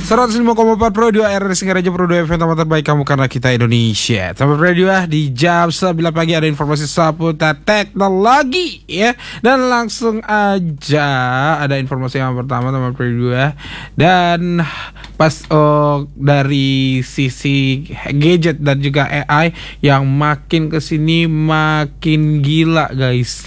105,4 Pro 2 RRI Singaraja Pro 2 FM tempat terbaik kamu karena kita Indonesia. Tempat Pro 2 di jam 9 pagi ada informasi seputar teknologi ya. Dan langsung aja ada informasi yang pertama tempat Pro 2. Dan pas dari sisi gadget dan juga AI yang makin kesini makin gila guys.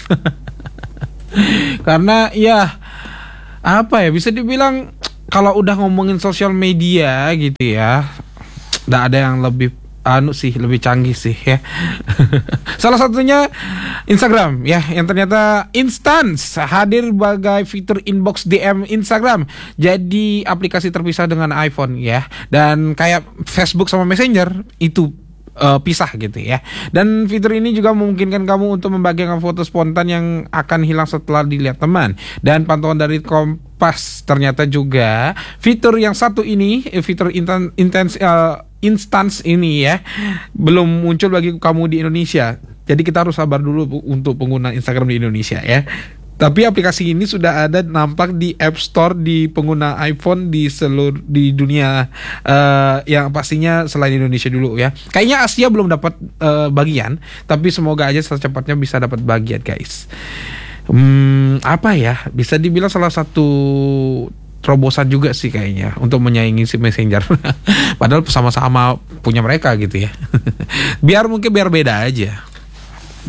Karena ya apa ya, bisa dibilang kalau udah ngomongin sosial media gitu ya, nggak ada yang lebih lebih canggih sih ya. Salah satunya Instagram ya, yang ternyata Instance hadir sebagai fitur inbox DM Instagram. Jadi aplikasi terpisah dengan iPhone ya. Dan kayak Facebook sama Messenger itu pisah gitu ya. Dan fitur ini juga memungkinkan kamu untuk membagikan foto spontan yang akan hilang setelah dilihat teman. Dan pantauan dari Kompas ternyata juga fitur yang satu ini, fitur Instance ini ya, belum muncul bagi kamu di Indonesia. Jadi kita harus sabar dulu untuk pengguna Instagram di Indonesia ya. Tapi aplikasi ini sudah ada nampak di App Store di pengguna iPhone di dunia, yang pastinya selain Indonesia dulu ya. Kayaknya Asia belum dapat bagian, tapi semoga aja secepatnya bisa dapat bagian guys. Apa ya? Bisa dibilang salah satu terobosan juga sih kayaknya untuk menyaingi si Messenger. Padahal sama-sama punya mereka gitu ya. Biar beda aja.